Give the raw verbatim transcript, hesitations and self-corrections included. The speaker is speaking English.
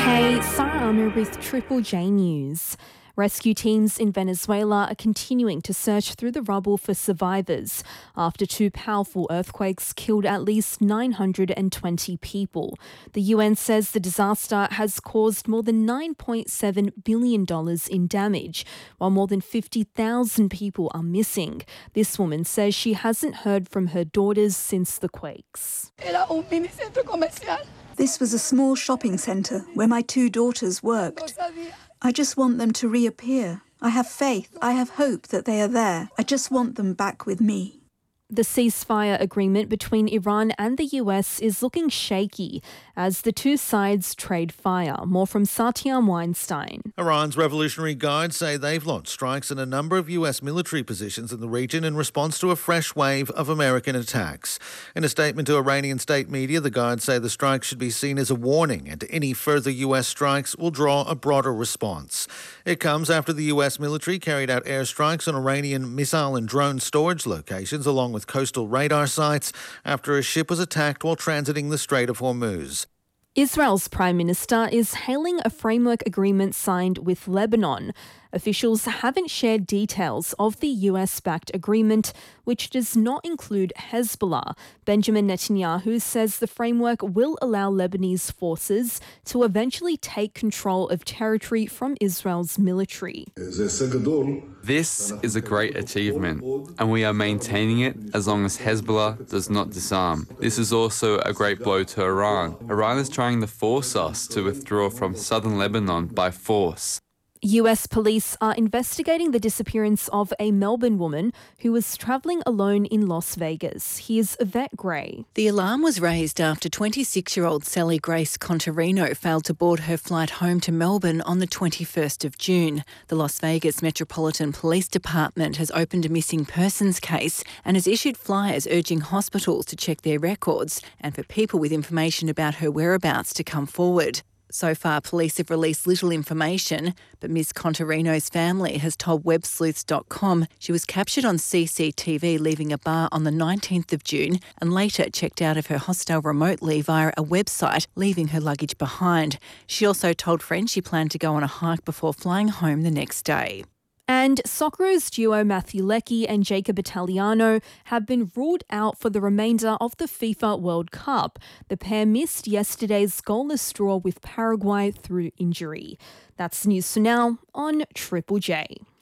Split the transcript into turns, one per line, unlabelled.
Hey, Sarah Armour with Triple J News. Rescue teams in Venezuela are continuing to search through the rubble for survivors after two powerful earthquakes killed at least nine hundred twenty people. The U N says the disaster has caused more than nine point seven billion dollars in damage, while more than fifty thousand people are missing. This woman says she hasn't heard from her daughters since the quakes.
This was a small shopping centre where my two daughters worked. I just want them to reappear. I have faith, I have hope that they are there. I just want them back with me.
The ceasefire agreement between Iran and the U S is looking shaky as the two sides trade fire. More from Satyam Weinstein.
Iran's Revolutionary Guard say they've launched strikes in a number of U S military positions in the region in response to a fresh wave of American attacks. In a statement to Iranian state media, the Guard say the strikes should be seen as a warning and any further U S strikes will draw a broader response. It comes after the U S military carried out airstrikes on Iranian missile and drone storage locations along with coastal radar sites after a ship was attacked while transiting the Strait of Hormuz.
Israel's Prime Minister is hailing a framework agreement signed with Lebanon. Officials haven't shared details of the U S-backed agreement, which does not include Hezbollah. Benjamin Netanyahu says the framework will allow Lebanese forces to eventually take control of territory from Israel's military.
This is a great achievement, and we are maintaining it as long as Hezbollah does not disarm. This is also a great blow to Iran. Iran is trying to force us to withdraw from southern Lebanon by force.
U S police are investigating the disappearance of a Melbourne woman who was travelling alone in Las Vegas. Here's Yvette Gray.
The alarm was raised after twenty-six-year-old Sally Grace Contarino failed to board her flight home to Melbourne on the twenty-first of June. The Las Vegas Metropolitan Police Department has opened a missing persons case and has issued flyers urging hospitals to check their records and for people with information about her whereabouts to come forward. So far, police have released little information, but Miss Contarino's family has told web sleuths dot com she was captured on C C T V leaving a bar on the nineteenth of June and later checked out of her hostel remotely via a website, leaving her luggage behind. She also told friends she planned to go on a hike before flying home the next day.
And Socceroos duo Matthew Leckie and Jacob Italiano have been ruled out for the remainder of the FIFA World Cup. The pair missed yesterday's goalless draw with Paraguay through injury. That's news for now on Triple J.